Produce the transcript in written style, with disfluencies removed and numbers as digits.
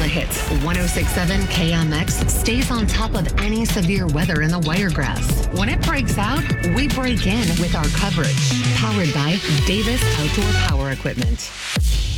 hits. 106.7 KMX stays on top of any severe weather in the Wiregrass. When it breaks out, we break in with our coverage. Powered by Davis Outdoor Power Equipment.